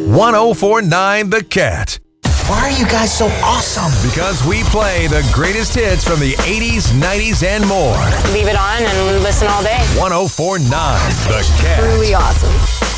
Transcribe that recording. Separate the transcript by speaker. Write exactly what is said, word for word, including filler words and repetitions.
Speaker 1: ten forty-nine The Cat.
Speaker 2: Why are you guys so awesome?
Speaker 1: Because we play the greatest hits from the eighties, nineties, and more.
Speaker 3: Leave it on and listen all day.
Speaker 1: ten forty-nine The Cat.
Speaker 3: Truly awesome.